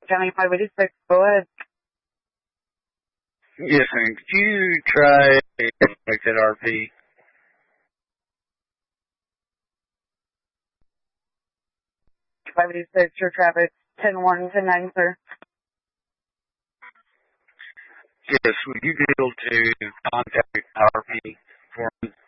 County 586. Go ahead. Yes, ma'am. Could you try that RP? Your traffic 10-1, 10-9, sir. Yes, would you be able to contact RP for me?